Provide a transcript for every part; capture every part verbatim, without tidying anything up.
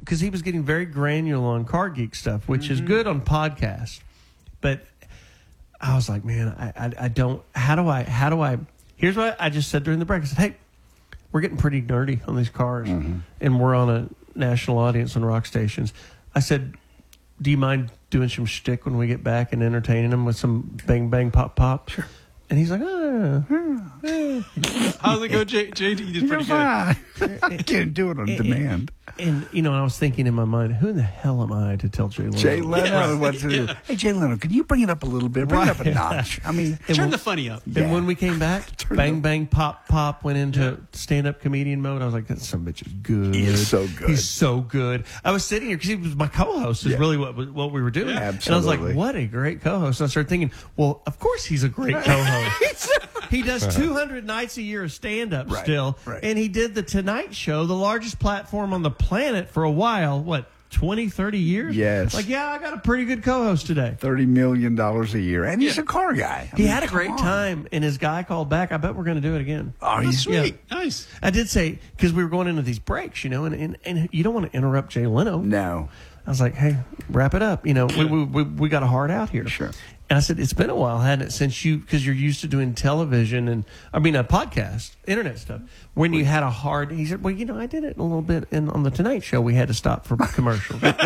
because he was getting very granular on Car Geek stuff, which mm-hmm. is good on podcasts. But I was like, man, I, I, I don't. How do I? How do I? Here's what I just said during the break. I said, hey, we're getting pretty nerdy on these cars, mm-hmm. and we're on a national audience on rock stations. I said, do you mind doing some shtick when we get back and entertaining them with some bang, bang, pop, pop? Sure. And he's like, oh. How's it go, Jay? Jay, you did pretty good. I can't do it on and, demand. And, and, you know, I was thinking in my mind, who in the hell am I to tell Jay Leno? Jay Leno yeah. what to do. Yeah. Hey, Jay Leno, can you bring it up a little bit? Bring right. it up a notch. I mean, turn when, the funny up. And yeah. when we came back, Turn bang, the, bang, pop, pop, went into yeah. stand-up comedian mode. I was like, that son of a bitch is good. He's so good. He's so good. I was sitting here because he was my co-host is yeah. really what what we were doing. Yeah, absolutely. And I was like, what a great co-host. And I started thinking, well, of course he's a great co-host. He does two hundred nights a year of stand-up right, still. right. And he did The Tonight Show, the largest platform on the planet for a while. What, twenty, thirty years? Yes. Like, yeah, I got a pretty good co-host today. thirty million dollars a year. And he's yeah. a car guy. I He mean, had a great on. time, and his guy called back. I bet we're going to do it again. Oh, That's he's sweet. Yeah. Nice. I did say, because we were going into these breaks, you know, and, and, and you don't want to interrupt Jay Leno. No. I was like, hey, wrap it up. You know, we, we, we, we got a heart out here. Sure. And I said, it's been a while, hadn't it, since you, because you're used to doing television and, I mean, a podcast, internet stuff, when you had a hard, he said, well, you know, I did it a little bit in, on the Tonight Show. We had to stop for commercials. You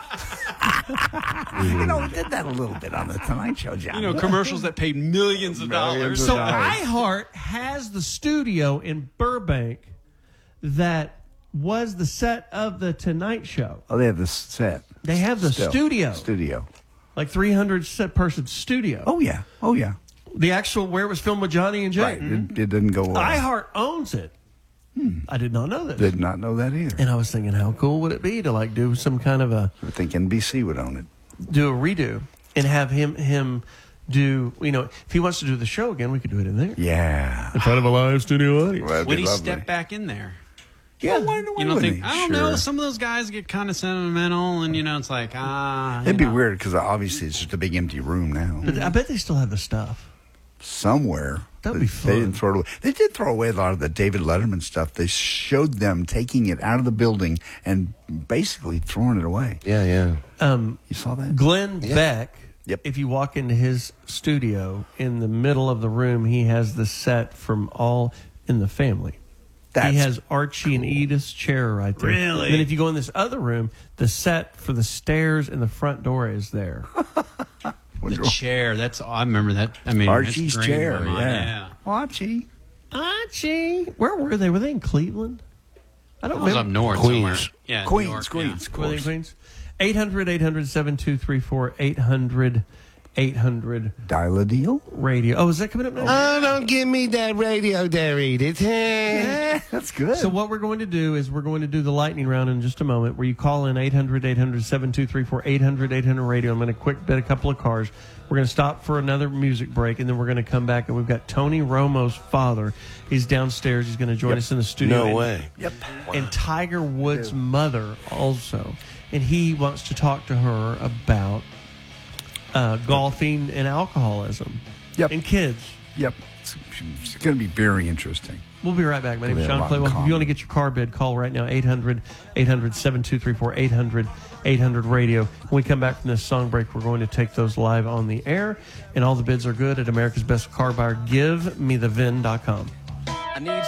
know, we did that a little bit on the Tonight Show, John. You know, commercials that paid millions of Millions dollars. of So dollars. iHeart has the studio in Burbank that was the set of the Tonight Show. Oh, they have the set. They have the Still. studio. Studio. Like three hundred set person studio. Oh, yeah. Oh, yeah. The actual where it was filmed with Johnny and Jay. Right. It, it didn't go away. iHeart owns it. Hmm. I did not know this. Did not know that either. And I was thinking, how cool would it be to like do some kind of a I think N B C would own it. do a redo and have him him do, you know, if he wants to do the show again, we could do it in there. Yeah. In front of a live studio audience. Well, that'd Would be he lovely. step back in there? Yeah, why, why You don't wouldn't think? he? I don't Sure. know. Some of those guys get kind of sentimental, and you know, it's like ah. It'd you be know. weird because obviously it's just a big empty room now. But I bet they still have the stuff. Somewhere. That'd They- be fun. They didn't throw it away. They did throw away a lot of the David Letterman stuff. They showed them taking it out of the building and basically throwing it away. Yeah, yeah. Um, You saw that? Glenn Yeah. Beck, Yep. if you walk into his studio, in the middle of the room, he has the set from All in the Family. That's he has Archie and Edith's chair right there. Really? And then if you go in this other room, the set for the stairs and the front door is there. The chair. That's I remember that. I mean, Archie's that's great chair. in my mind, Yeah. Archie. Archie. Where were they? Were they in Cleveland? I don't It was know. up north Queens. somewhere. Yeah, Queens, New York, Queens, of Were they in course. Queens? eight hundred, eight hundred, seven two three four, eight hundred, eight hundred Dial a deal? radio. Oh, is that coming up now? Oh, don't give me that radio there, Edith. Yeah, that's good. So what we're going to do is we're going to do the lightning round in just a moment where you call in eight hundred, eight hundred, seven two three four, eight hundred, eight hundred radio. I'm going to quick bet a couple of cars. We're going to stop for another music break, and then we're going to come back, and we've got Tony Romo's father. He's downstairs. He's going to join Yep. us in the studio. No And- way. Yep. And Tiger Woods' mother also. And he wants to talk to her about uh, golfing and alcoholism. Yep. And kids. Yep. It's, it's going to be very interesting. We'll be right back. My name is We have a Sean lot in Claywell. If common. you want to get your car bid, call right now, eight hundred, eight hundred, seven two three four, eight hundred, eight hundred radio. When we come back from this song break, we're going to take those live on the air. And all the bids are good at America's Best Car Buyer. Give me the V I N dot com. I need